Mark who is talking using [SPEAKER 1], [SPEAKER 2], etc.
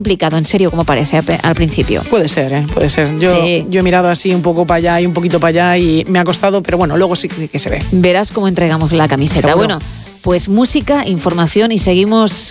[SPEAKER 1] complicado, en serio, como parece al principio.
[SPEAKER 2] Puede ser, puede ser. Yo he mirado así un poco para allá y un poquito para allá y me ha costado, pero bueno, luego sí que se ve.
[SPEAKER 1] Verás cómo entregamos la camiseta.
[SPEAKER 2] Seguro.
[SPEAKER 1] Bueno, pues música, información y seguimos